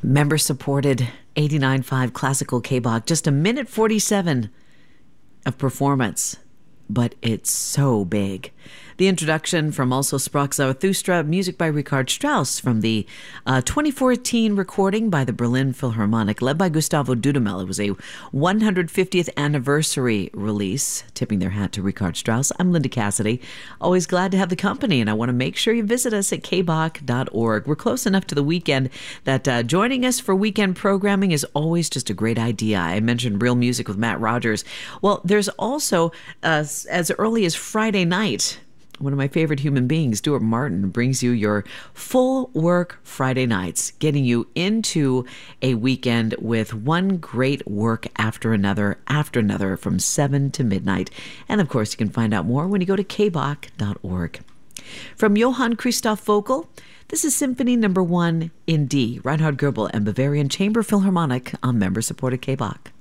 Member-supported 89.5 Classical K-Bach. Just a minute 47 of performance, but it's so big. The introduction from Also Sprach Zarathustra, music by Richard Strauss from the 2014 recording by the Berlin Philharmonic, led by Gustavo Dudamel. It was a 150th anniversary release, tipping their hat to Richard Strauss. I'm Linda Cassidy, always glad to have the company, and I want to make sure you visit us at kbach.org. We're close enough to the weekend that joining us for weekend programming is always just a great idea. I mentioned Real Music with Matt Rogers. Well, there's also, as early as Friday night, one of my favorite human beings, Stuart Martin, brings you your full work Friday nights, getting you into a weekend with one great work after another from 7 to midnight. And of course, you can find out more when you go to kbach.org. From Johann Christoph Vogel, this is Symphony No. 1 in D, Reinhard Goebel and Bavarian Chamber Philharmonic on member-supported K-Bach.